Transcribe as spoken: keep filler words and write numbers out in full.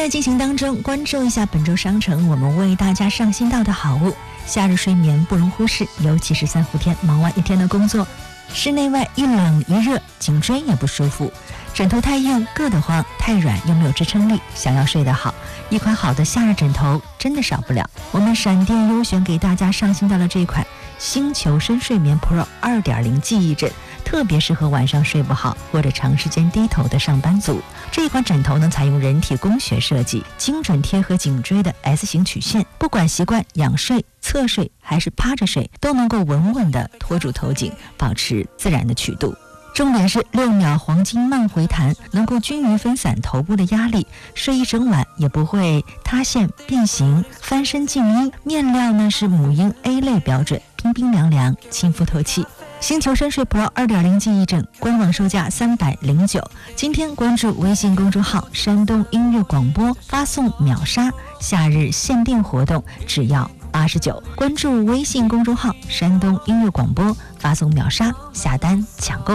在进行当中，关注一下本周商城我们为大家上新到的好物。夏日睡眠不容忽视，尤其是三伏天忙完一天的工作，室内外一冷一热，颈椎也不舒服，枕头太硬硌得慌，太软又没有支撑力，想要睡得好，一款好的夏日枕头真的少不了。我们闪电优选给大家上新到了这款星球深睡眠 Pro 二点零 记忆枕，特别适合晚上睡不好或者长时间低头的上班族。这一款枕头呢，采用人体工学设计，精准贴合颈椎的 S 型曲线，不管习惯仰睡、侧睡还是趴着睡，都能够稳稳地托住头颈，保持自然的曲度。重点是六秒黄金慢回弹，能够均匀分散头部的压力，睡一整晚也不会塌陷变形、翻身静音。面料呢是母婴 A 类标准，冰冰凉凉，亲肤透气。星球深睡 Pro 二点零 记忆枕官网售价三百零九，今天关注微信公众号山东音乐广播，发送秒杀，夏日限定活动只要八十九。关注微信公众号山东音乐广播，发送秒杀，下单抢购。